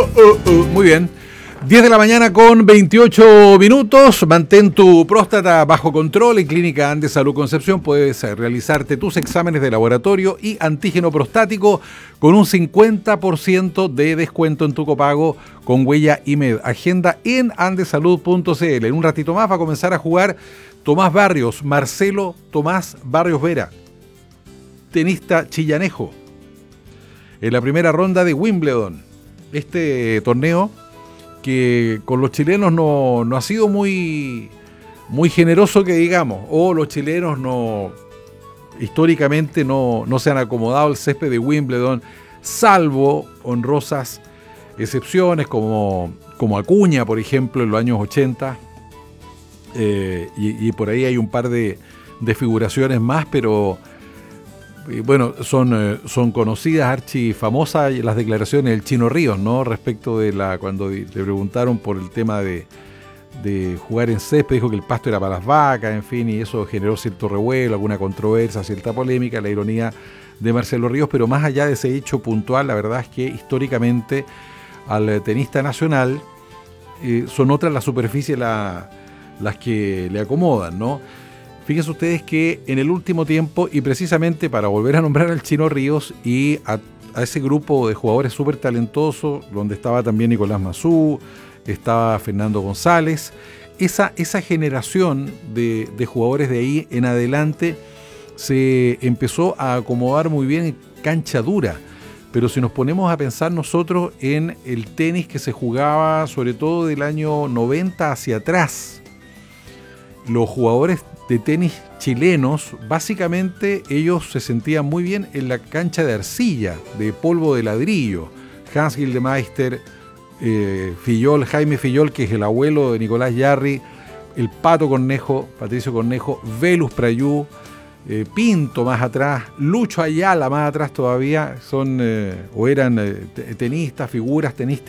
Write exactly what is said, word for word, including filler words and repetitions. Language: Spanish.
oh, oh, oh. Muy bien. diez de la mañana con veintiocho minutos. Mantén tu próstata bajo control. En Clínica Andes Salud Concepción puedes realizarte tus exámenes de laboratorio y antígeno prostático con un cincuenta por ciento de descuento en tu copago con Huella IMED. Agenda en andesalud punto c l. En un ratito más va a comenzar a jugar Tomás Barrios, Marcelo Tomás Barrios Vera, tenista chillanejo, en la primera ronda de Wimbledon. Este torneo que con los chilenos no, no ha sido muy, muy generoso, que digamos, o los chilenos no históricamente no, no se han acomodado al césped de Wimbledon, salvo honrosas excepciones como, como Acuña, por ejemplo, en los años ochenta, eh, y, y por ahí hay un par de, de figuraciones más, pero eh, bueno, son, eh, son conocidas, archifamosas las declaraciones del Chino Ríos, ¿no? Respecto de la, cuando le preguntaron por el tema de, de jugar en césped, dijo que el pasto era para las vacas, en fin, y eso generó cierto revuelo, alguna controversia, cierta polémica, la ironía de Marcelo Ríos, pero más allá de ese hecho puntual, la verdad es que históricamente al tenista nacional eh, son otras las superficies la, las que le acomodan, ¿no? Fíjense ustedes que en el último tiempo, y precisamente para volver a nombrar al Chino Ríos y a, a ese grupo de jugadores súper talentosos, donde estaba también Nicolás Mazú, estaba Fernando González, esa, esa generación de, de jugadores de ahí en adelante se empezó a acomodar muy bien en cancha dura. Pero si nos ponemos a pensar nosotros en el tenis que se jugaba sobre todo del año noventa hacia atrás, los jugadores de tenis chilenos, básicamente ellos se sentían muy bien en la cancha de arcilla, de polvo de ladrillo. Hans Gildemeister, eh, Fillol, Jaime Fillol, que es el abuelo de Nicolás Yarri, el Pato Cornejo, Patricio Cornejo, Velus Prayú, Eh, Pinto más atrás, Lucho Ayala más atrás todavía, son eh, o eran eh, tenistas, figuras tenísticas